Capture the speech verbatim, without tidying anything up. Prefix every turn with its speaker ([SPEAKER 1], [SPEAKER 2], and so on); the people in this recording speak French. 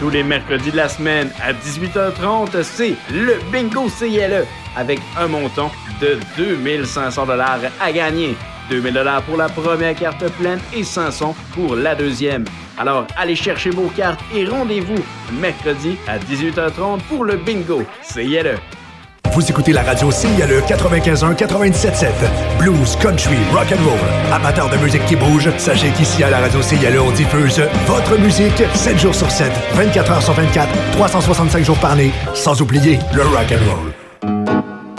[SPEAKER 1] Tous les mercredis de la semaine à dix-huit heures trente, c'est le Bingo C I L E avec un montant de deux mille cinq cents dollars à gagner. deux mille dollars pour la première carte pleine et cinq cents pour la deuxième. Alors, allez chercher vos cartes et rendez-vous mercredi à dix-huit heures trente pour le Bingo C I L E.
[SPEAKER 2] Vous écoutez la radio C I L E quatre-vingt-quinze un quatre-vingt-dix-sept sept. Blues, country, rock and roll. Amateurs de musique qui bouge, sachez qu'ici à la radio C I L E, on diffuse votre musique sept jours sur sept, vingt-quatre heures sur vingt-quatre, trois cent soixante-cinq jours par année, sans oublier le rock and roll.